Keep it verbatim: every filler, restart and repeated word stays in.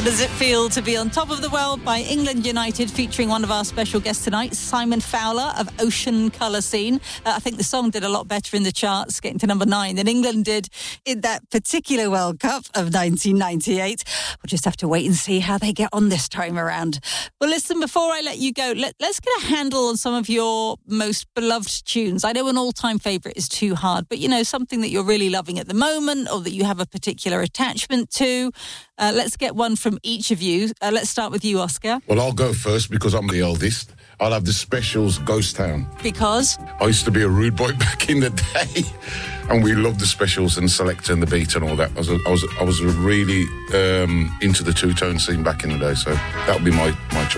does it feel to be on top of the world by England United, featuring one of our special guests tonight, Simon Fowler of Ocean Colour Scene. Uh, I think the song did a lot better in the charts, getting to number nine, than England did in that particular World Cup of nineteen ninety-eight. We'll just have to wait and see how they get on this time around. Well, listen, before I let you go, let, let's get a handle on some of your most beloved tunes. I know an all-time favourite is too hard, but, you know, something that you're really loving at the moment or that you have a particular attachment to. Uh, let's get one from each of you. Uh, let's start with you, Oscar. Well, I'll go first because I'm the eldest. I'll have the Specials, Ghost Town. Because? I used to be a rude boy back in the day, and we loved the Specials and Selector and the Beat and all that. I was, I was, I was really um, into the two-tone scene back in the day, so that would be my, my choice.